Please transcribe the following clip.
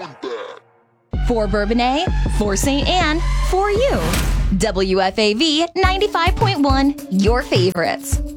For Bourbonnais, for St. Anne, for you. WFAV 95.1, your favorites.